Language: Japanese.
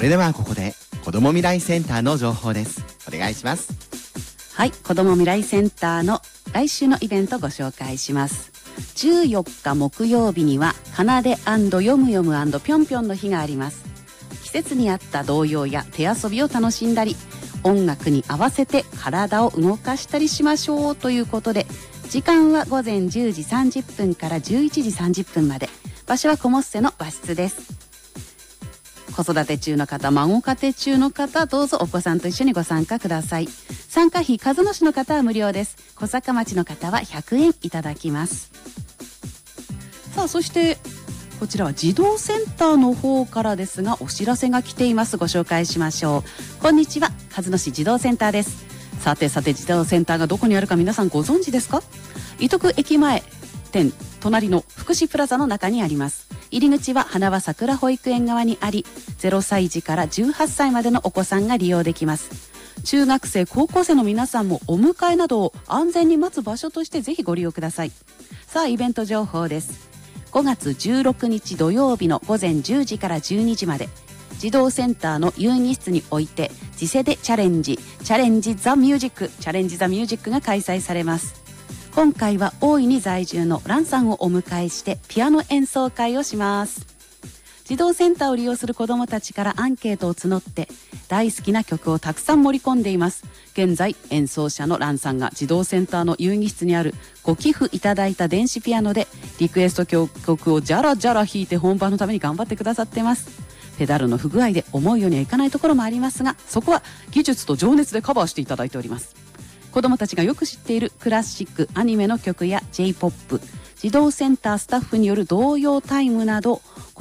れではここで子ども未来センターの情報です。お願いします。 はい、子ども未来センターの来週のイベントご紹介します。14日木曜日にはかなで&よむよむ&ぴょんぴょんの日があります。季節に合った童謡や手遊びを楽しんだり、音楽に合わせて体を動かしたりしましょうということで、時間は午前10時30分から11時30分まで。場所はコモッセの和室です。子育て中の方、孫家庭中の方、どうぞお子さんと一緒にご参加ください。参加費、鹿角市の方は無料です。小坂町の方は100円いただきます。さあ、そしてこちらは児童センターの方からですが、お知らせが来ています。ご紹介しましょう。こんにちは、鹿角市児童センターです。さて児童センターがどこにあるか皆さんご存知ですか？伊徳駅前店隣の福祉プラザの中にあります。入り口は花輪桜保育園側にあり、0歳児から18歳までのお子さんが利用できます。中学生高校生の皆さんもお迎えなどを安全に待つ場所としてぜひご利用ください。さあ、イベント情報です。5月16日土曜日の午前10時から12時まで、児童センターの遊戯室において次世でチャレンジザミュージックが開催されます。今回は大いに在住のランさんをお迎えしてピアノ演奏会をします。児童センターを利用する子どもたちからアンケートを募って大好きな曲をたくさん盛り込んでいます。現在演奏者のランさんが児童センターの遊戯室にあるご寄付いただいた電子ピアノでリクエスト曲をジャラジャラ弾いて本番のために頑張ってくださってます。ペダルの不具合で思うようにはいかないところもありますが、そこは技術と情熱でカバーしていただいております。子どもたちがよく知っているクラシック、アニメの曲や J-POP、児童センタースタッフによる童謡タイムなど